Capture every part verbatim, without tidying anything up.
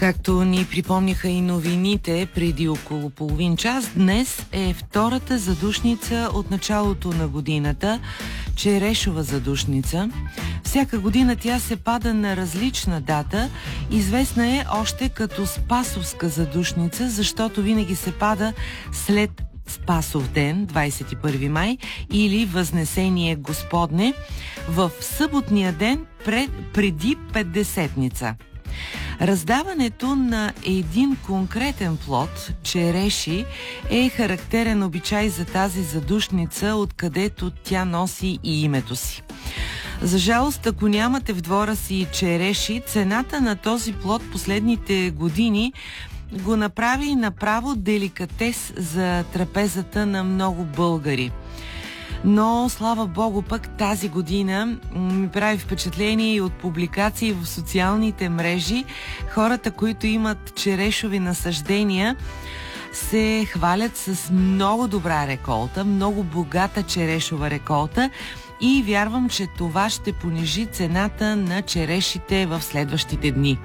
Както ни припомняха и новините преди около половин час, днес е втората задушница от началото на годината, черешова задушница. Всяка година тя се пада на различна дата. Известна е още като Спасовска задушница, защото винаги се пада след Спасов ден, двадесет и първи май, или Възнесение Господне, в съботния ден пред, преди Петдесетница. Раздаването на един конкретен плод, череши, е характерен обичай за тази задушница, откъдето тя носи и името си. За жалост, ако нямате в двора си череши, цената на този плод последните години го направи направо деликатес за трапезата на много българи. Но, слава Богу, пък тази година ми прави впечатление и от публикации в социалните мрежи. Хората, които имат черешови насаждения, се хвалят с много добра реколта, много богата черешова реколта, и вярвам, че това ще понижи цената на черешите в следващите дни.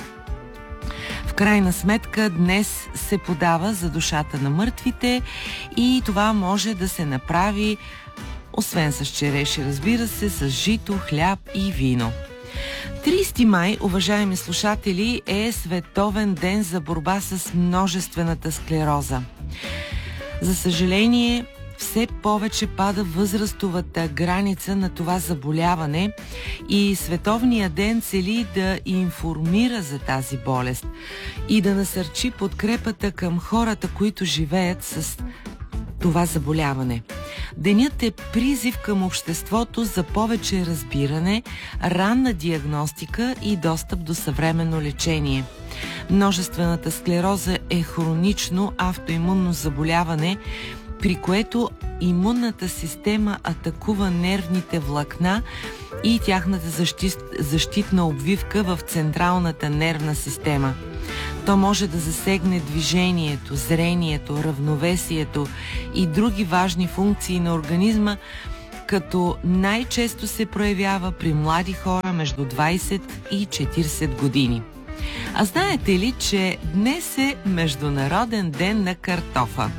В крайна сметка днес се подава за душата на мъртвите и това може да се направи освен с череши, разбира се, с жито, хляб и вино. тридесети май, уважаеми слушатели, е Световен ден за борба с множествената склероза. За съжаление, все повече пада възрастовата граница на това заболяване и Световният ден цели да информира за тази болест и да насърчи подкрепата към хората, които живеят с това заболяване. Денят е призив към обществото за повече разбиране, ранна диагностика и достъп до съвременно лечение. Множествената склероза е хронично автоимунно заболяване, при което имунната система атакува нервните влакна и тяхната защит, защитна обвивка в централната нервна система. То може да засегне движението, зрението, равновесието и други важни функции на организма, като най-често се проявява при млади хора между двадесет и четиридесет години. А знаете ли, че днес е Международен ден на картофа?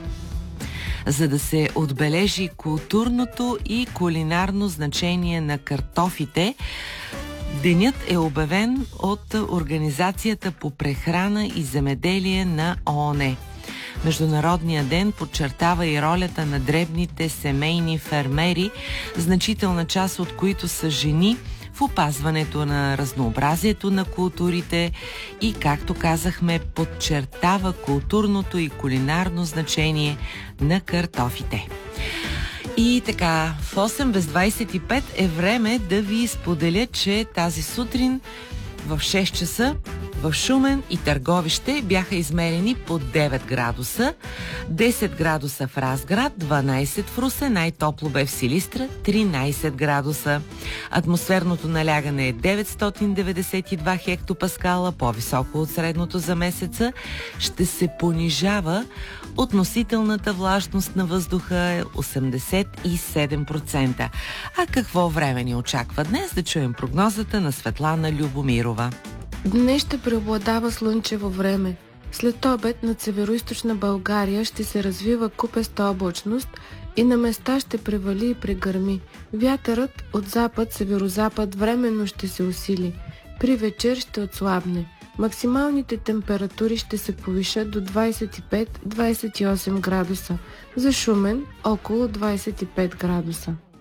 За да се отбележи културното и кулинарно значение на картофите, денят е обявен от Организацията по прехрана и земеделие на ООН. Международният ден подчертава и ролята на дребните семейни фермери, значителна част от които са жени, в опазването на разнообразието на културите и, както казахме, подчертава културното и кулинарно значение на картофите. И така, в осем без двадесет и пет е време да ви споделя, че тази сутрин в шест часа в Шумен и Търговище бяха измерени по девет градуса, десет градуса в Разград, дванадесет в Русе, най-топло бе в Силистра, тринадесет градуса. Атмосферното налягане е деветстотин деветдесет и два хектопаскала, по-високо от средното за месеца. Ще се понижава относителната влажност на въздуха е осемдесет и седем процента. А какво време ни очаква днес? Да чуем прогнозата на Светлана Любомирова. Днес ще преобладава слънчево време. След обед над североизточна България ще се развива купеста облачност и на места ще превали и прегърми. Вятърът от запад-северозапад временно ще се усили. При вечер ще отслабне. Максималните температури ще се повишат до двадесет и пет до двадесет и осем градуса. За Шумен около двадесет и пет градуса.